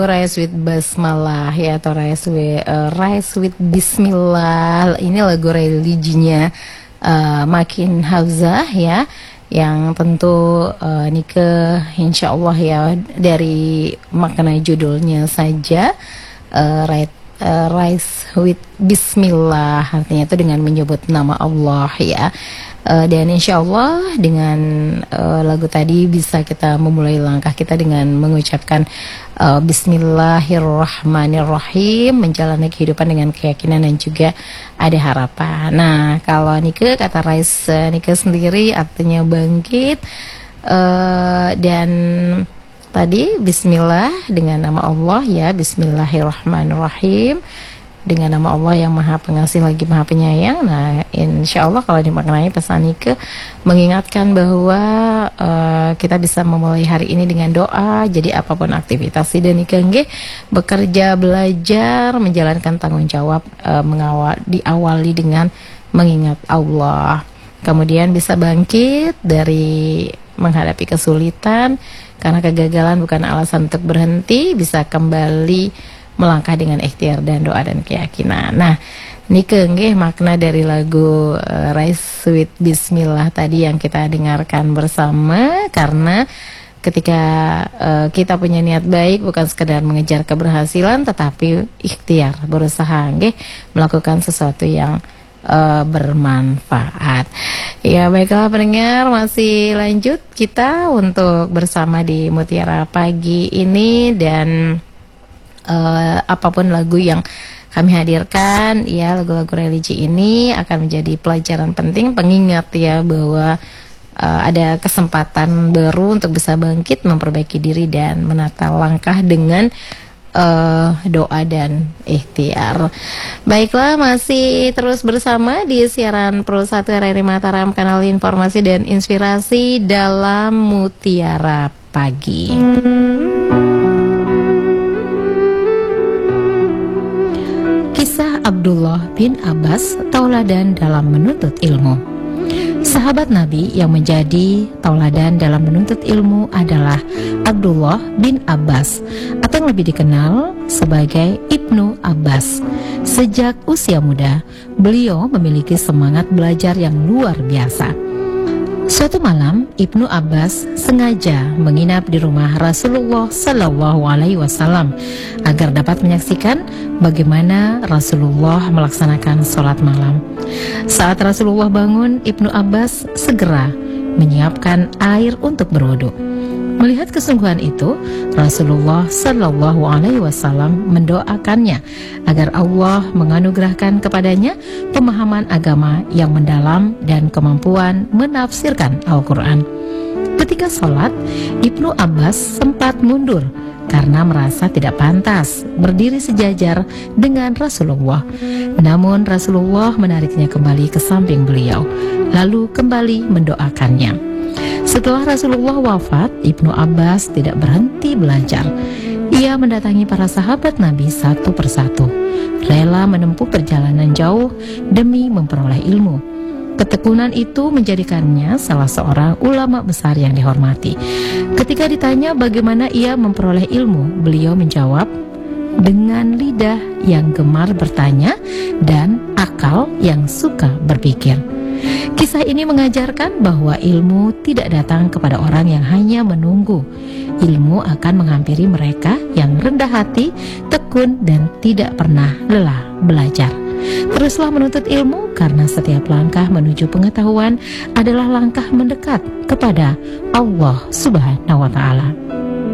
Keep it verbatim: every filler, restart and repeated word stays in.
Rise with Basmalah ya, atau Rise with, uh, Rise with Bismillah. Ini lagu religinya uh, Makin Hamzah ya, yang tentu uh, Nike insya Allah ya, dari makna judulnya saja uh, right, uh, Rise with Bismillah, artinya itu dengan menyebut nama Allah ya. Uh, dan insya Allah dengan uh, lagu tadi bisa kita memulai langkah kita dengan mengucapkan uh, Bismillahirrahmanirrahim, menjalani kehidupan dengan keyakinan dan juga ada harapan. Nah, kalau Nike, kata Rais uh, Nike sendiri artinya bangkit, uh, dan tadi Bismillah dengan nama Allah ya, Bismillahirrahmanirrahim, dengan nama Allah yang maha pengasih lagi maha penyayang. Nah, insya Allah kalau dimaknai pesan Nike mengingatkan bahwa uh, kita bisa memulai hari ini dengan doa. Jadi apapun aktivitas dan Nike nggih bekerja, belajar, menjalankan tanggung jawab, uh, mengawal diawali dengan mengingat Allah. Kemudian bisa bangkit dari menghadapi kesulitan, karena kegagalan bukan alasan untuk berhenti. Bisa kembali melangkah dengan ikhtiar dan doa dan keyakinan. Nah, Nike nggih makna dari lagu uh, Rise with Bismillah tadi yang kita dengarkan bersama, karena ketika uh, kita punya niat baik, bukan sekedar mengejar keberhasilan, tetapi ikhtiar, berusaha nggih melakukan sesuatu yang uh, bermanfaat. Ya, baiklah pendengar, masih lanjut kita untuk bersama di Mutiara Pagi ini, dan Uh, apapun lagu yang kami hadirkan ya, lagu-lagu religi ini akan menjadi pelajaran penting, pengingat ya bahwa uh, ada kesempatan baru untuk bisa bangkit, memperbaiki diri dan menata langkah dengan uh, doa dan ikhtiar. Baiklah, masih terus bersama di siaran Pro satu R R I Mataram, kanal informasi dan inspirasi dalam Mutiara Pagi. Kisah Abdullah bin Abbas, tauladan dalam menuntut ilmu. Sahabat Nabi yang menjadi tauladan dalam menuntut ilmu adalah Abdullah bin Abbas, atau yang lebih dikenal sebagai Ibnu Abbas. Sejak usia muda, beliau memiliki semangat belajar yang luar biasa. Suatu malam, Ibnu Abbas sengaja menginap di rumah Rasulullah Sallallahu Alaihi Wasallam agar dapat menyaksikan bagaimana Rasulullah melaksanakan sholat malam. Saat Rasulullah bangun, Ibnu Abbas segera menyiapkan air untuk berwudu. Melihat kesungguhan itu, Rasulullah Sallallahu Alaihi Wasallam mendoakannya agar Allah menganugerahkan kepadanya pemahaman agama yang mendalam dan kemampuan menafsirkan Al-Quran. Ketika sholat, Ibnu Abbas sempat mundur karena merasa tidak pantas berdiri sejajar dengan Rasulullah. Namun Rasulullah menariknya kembali ke samping beliau, lalu kembali mendoakannya. Setelah Rasulullah wafat, Ibnu Abbas tidak berhenti belajar. Ia mendatangi para sahabat Nabi satu persatu, rela menempuh perjalanan jauh demi memperoleh ilmu. Ketekunan itu menjadikannya salah seorang ulama besar yang dihormati. Ketika ditanya bagaimana ia memperoleh ilmu, beliau menjawab dengan lidah yang gemar bertanya dan akal yang suka berpikir. Kisah ini mengajarkan bahwa ilmu tidak datang kepada orang yang hanya menunggu. Ilmu akan menghampiri mereka yang rendah hati, tekun, dan tidak pernah lelah belajar. Teruslah menuntut ilmu, karena setiap langkah menuju pengetahuan adalah langkah mendekat kepada Allah Subhanahu wa Ta'ala.